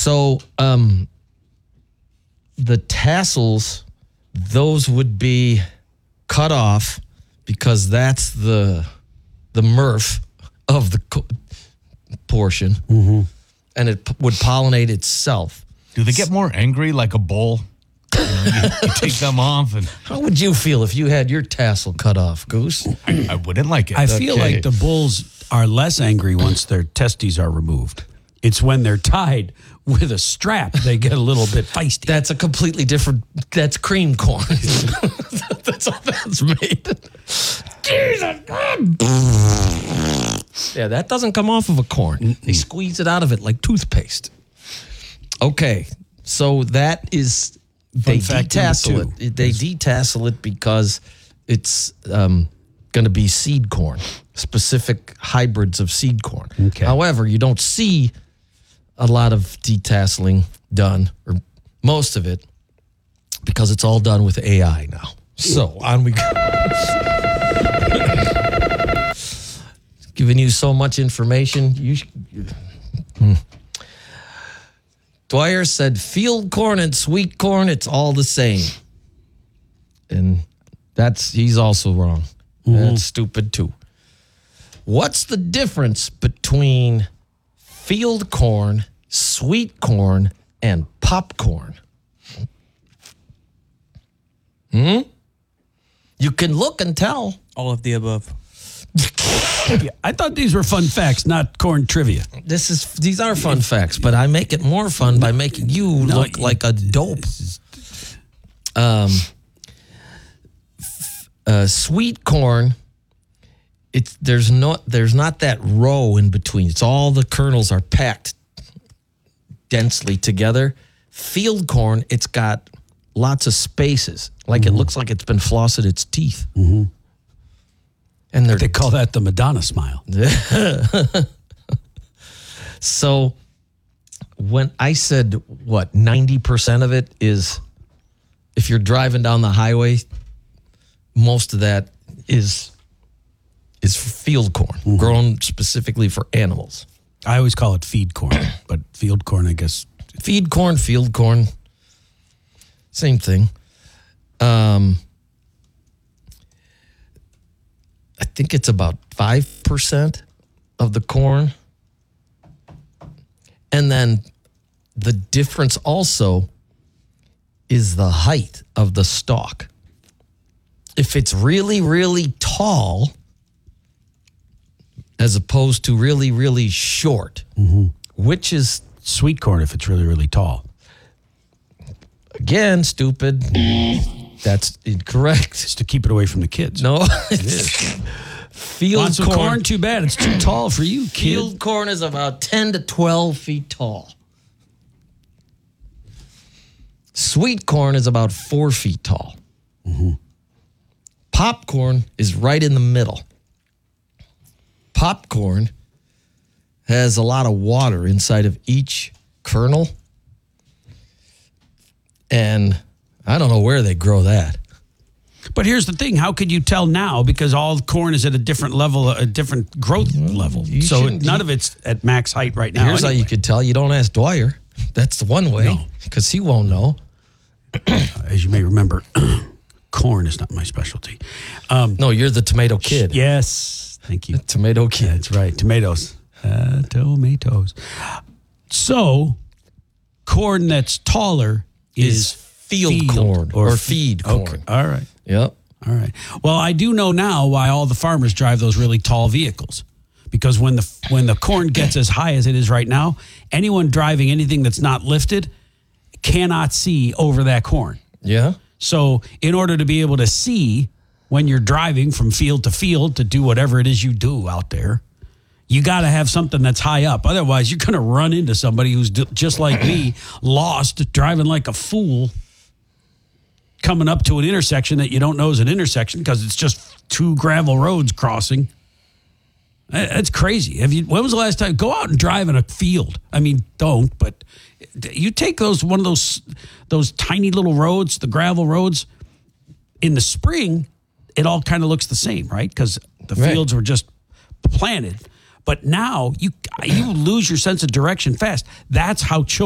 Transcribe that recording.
So the tassels, those would be cut off because that's the MRF of the portion, and it would pollinate itself. Do they get more angry like a bull? You take them off. And How would you feel if you had your tassel cut off, Goose? I wouldn't like it. I feel like the bulls are less angry once their testes are removed. It's when they're tied with a strap they get a little bit feisty. That's a completely different. That's cream corn. That's all that's made. Jesus God. Yeah, that doesn't come off of a corn. They squeeze it out of it like toothpaste. Okay, so that is they detassel it. They detassel it because it's going to be seed corn, specific hybrids of seed corn. Okay. However, you don't see a lot of detasseling done, or most of it, because it's all done with AI now. So on we go. Giving you so much information. Dwyer said field corn and sweet corn, it's all the same. And he's also wrong. That's stupid too. What's the difference between field corn, sweet corn, and popcorn? You can look and tell. All of the above. Yeah, I thought these were fun facts, not corn trivia. These are fun facts, but I make it more fun by making you look like a dope. Sweet corn, there's not that row in between. It's all the kernels are packed densely together. Field corn, it's got lots of spaces, like it looks like it's been flossed its teeth. And They call that the Madonna smile. So when I said, 90% of it is, if you're driving down the highway, most of that is field corn, grown specifically for animals. I always call it feed corn, but field corn, I guess. Feed corn, field corn, same thing. I think it's about 5% of the corn. And then the difference also is the height of the stalk. If it's really, really tall, as opposed to really, really short, which is, Sweet corn if it's really, really tall. again, stupid. That's incorrect. It's to keep it away from the kids. No, it is. Field Want some corn? Too bad. It's too tall for you, kid. Field corn is about 10 to 12 feet tall. Sweet corn is about 4 feet tall. Popcorn is right in the middle. Popcorn has a lot of water inside of each kernel. And I don't know where they grow that. But here's the thing. How could you tell now? Because all corn is at a different level, a different growth level. So none of it's at max height right now. Here's how you could tell. You don't ask Dwyer. That's the one way. Because he won't know. As you may remember, corn is not my specialty. No, you're the tomato kid. Yes. Thank you. Tomato kid. That's right. Tomatoes. Tomatoes. So, corn that's taller is field corn or feed corn. Okay. All right. Yep. All right. Well, I do know now why all the farmers drive those really tall vehicles. Because when the corn gets as high as it is right now, anyone driving anything that's not lifted cannot see over that corn. Yeah. So in order to be able to see when you're driving from field to field to do whatever it is you do out there, you got to have something that's high up. Otherwise, you're going to run into somebody who's just like me, lost, driving like a fool, coming up to an intersection that you don't know is an intersection because it's just two gravel roads crossing. That's crazy. When was the last time? Go out and drive in a field. I mean, don't, but you take one of those tiny little roads, the gravel roads, in the spring, it all kind of looks the same, right? Because the fields were just planted. But now you lose your sense of direction fast. That's how children